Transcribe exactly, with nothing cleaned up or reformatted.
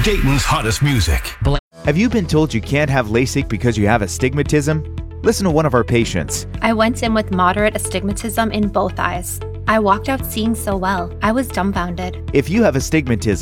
Dayton's hottest music. Have you been told you can't have LASIK because you have astigmatism? Listen to one of our patients. I went in with moderate astigmatism in both eyes. I walked out seeing so well. I was dumbfounded. If you have astigmatism,